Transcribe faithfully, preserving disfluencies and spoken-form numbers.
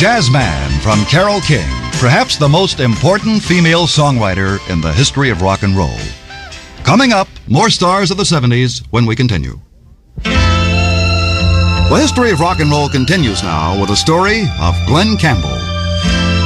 Jazzman from Carole King, perhaps the most important female songwriter in the history of rock and roll. Coming up, more stars of the seventies when we continue. The history of rock and roll continues now with a story of Glen Campbell.